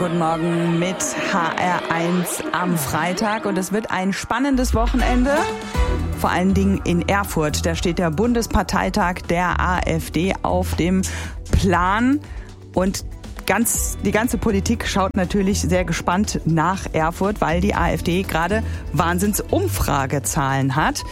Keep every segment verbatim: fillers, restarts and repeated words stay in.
Guten Morgen mit H R eins am Freitag. Und es wird ein spannendes Wochenende, vor allen Dingen in Erfurt. Da steht der Bundesparteitag der AfD auf dem Plan. Und ganz, die ganze Politik schaut natürlich sehr gespannt nach Erfurt, weil die AfD gerade Wahnsinnsumfragezahlen hat.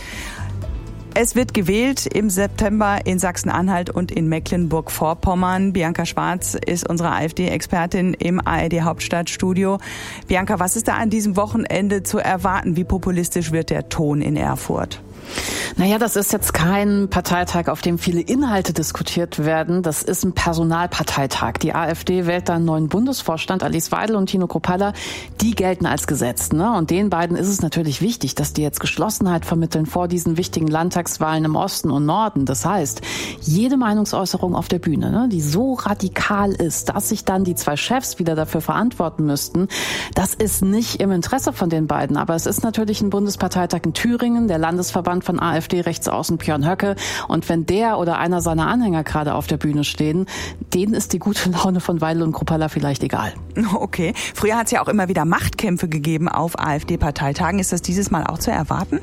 Es wird gewählt im September in Sachsen-Anhalt und in Mecklenburg-Vorpommern. Bianca Schwarz ist unsere AfD-Expertin im A R D-Hauptstadtstudio. Bianca, was ist da an diesem Wochenende zu erwarten? Wie populistisch wird der Ton in Erfurt? Naja, das ist jetzt kein Parteitag, auf dem viele Inhalte diskutiert werden. Das ist ein Personalparteitag. Die AfD wählt da einen neuen Bundesvorstand. Alice Weidel und Tino Kruppalla, die gelten als gesetzt, ne? Und den beiden ist es natürlich wichtig, dass die jetzt Geschlossenheit vermitteln vor diesen wichtigen Landtagswahlen im Osten und Norden. Das heißt, jede Meinungsäußerung auf der Bühne, ne, die so radikal ist, dass sich dann die zwei Chefs wieder dafür verantworten müssten, das ist nicht im Interesse von den beiden. Aber es ist natürlich ein Bundesparteitag in Thüringen, der Landesverband von AfD-Rechtsaußen Björn Höcke. Und wenn der oder einer seiner Anhänger gerade auf der Bühne stehen, denen ist die gute Laune von Weidel und Kruppalla vielleicht egal. Okay. Früher hat es ja auch immer wieder Machtkämpfe gegeben auf AfD-Parteitagen. Ist das dieses Mal auch zu erwarten?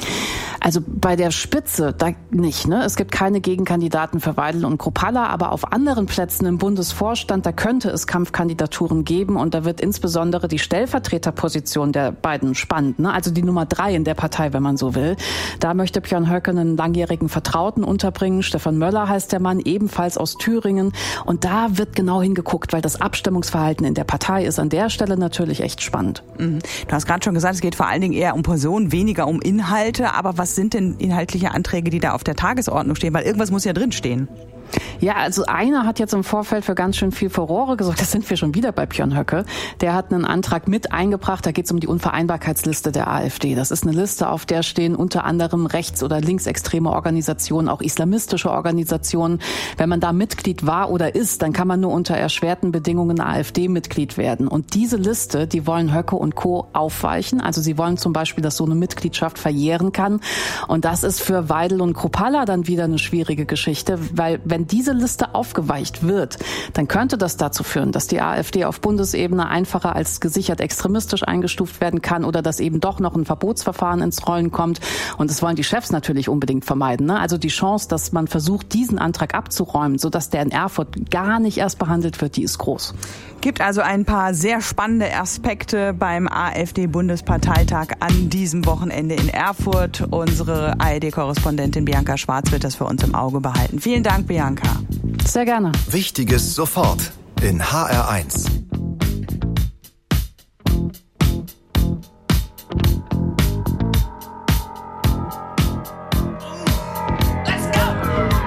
Also bei der Spitze da nicht, ne? Es gibt keine Gegenkandidaten für Weidel und Kruppalla, aber auf anderen Plätzen im Bundesvorstand, da könnte es Kampfkandidaturen geben und da wird insbesondere die Stellvertreterposition der beiden spannend, ne? Also die Nummer drei in der Partei, wenn man so will. Da möchte Björn Höcke einen langjährigen Vertrauten unterbringen. Stefan Möller heißt der Mann, ebenfalls aus Thüringen. Und da wird genau hingeguckt, weil das Abstimmungsverhalten in der Partei ist an der Stelle natürlich echt spannend. Mhm. Du hast gerade schon gesagt, es geht vor allen Dingen eher um Personen, weniger um Inhalte, aber was Was sind denn inhaltliche Anträge, die da auf der Tagesordnung stehen? Weil irgendwas muss ja drinstehen. Ja, also einer hat jetzt im Vorfeld für ganz schön viel Furore gesorgt. Das sind wir schon wieder bei Björn Höcke. Der hat einen Antrag mit eingebracht. Da geht es um die Unvereinbarkeitsliste der AfD. Das ist eine Liste, auf der stehen unter anderem rechts- oder linksextreme Organisationen, auch islamistische Organisationen. Wenn man da Mitglied war oder ist, dann kann man nur unter erschwerten Bedingungen AfD-Mitglied werden. Und diese Liste, die wollen Höcke und Co. aufweichen. Also sie wollen zum Beispiel, dass so eine Mitgliedschaft verjähren kann. Und das ist für Weidel und Kruppalla dann wieder eine schwierige Geschichte, weil wenn diese Liste aufgeweicht wird, dann könnte das dazu führen, dass die AfD auf Bundesebene einfacher als gesichert extremistisch eingestuft werden kann oder dass eben doch noch ein Verbotsverfahren ins Rollen kommt. Und das wollen die Chefs natürlich unbedingt vermeiden, ne? Also die Chance, dass man versucht, diesen Antrag abzuräumen, sodass der in Erfurt gar nicht erst behandelt wird, die ist groß. Gibt also ein paar sehr spannende Aspekte beim AfD-Bundesparteitag an diesem Wochenende in Erfurt. Unsere A R D-Korrespondentin Bianca Schwarz wird das für uns im Auge behalten. Vielen Dank, Bianca. Sehr gerne. Wichtiges sofort in H R eins.